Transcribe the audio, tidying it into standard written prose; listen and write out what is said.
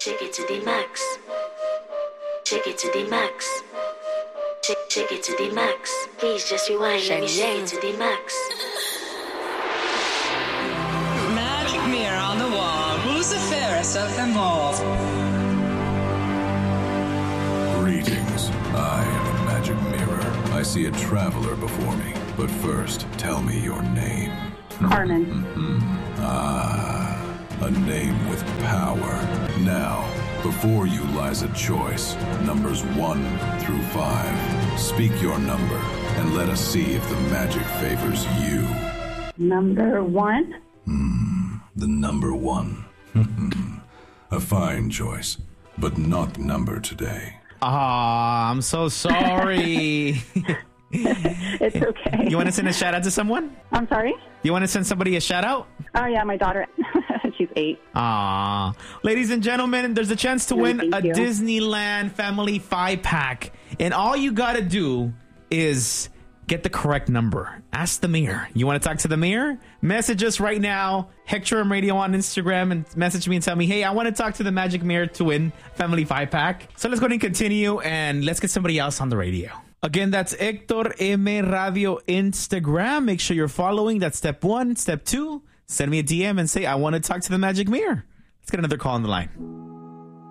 Shake it to the max. Shake it to the max. Shake it to the max. Please just rewind. Let me shake it to the max. Magic mirror on the wall. Who's the fairest of them all? Greetings. I am a magic mirror. I see a traveler before me. But first, tell me your name. Carmen. A name with power. Now, before you lies a choice. Numbers 1 through 5. Speak your number, and let us see if the magic favors you. Number 1. The number 1. A fine choice, but not the number today. I'm so sorry. It's okay. You want to send a shout out to someone? I'm sorry? You want to send somebody a shout out? Oh, yeah, my daughter. She's 8. Ladies and gentlemen, there's a chance to win a thank you. Disneyland Family 5-pack. And all you got to do is get the correct number. Ask the mirror. You want to talk to the mirror? Message us right now. Hectorum Radio on Instagram and message me and tell me, hey, I want to talk to the Magic Mirror to win Family 5-pack. So let's go ahead and continue and let's get somebody else on the radio. Again, that's Hector M. Radio Instagram. Make sure you're following. That's step 1. Step 2, send me a DM and say, I want to talk to the Magic Mirror. Let's get another call on the line.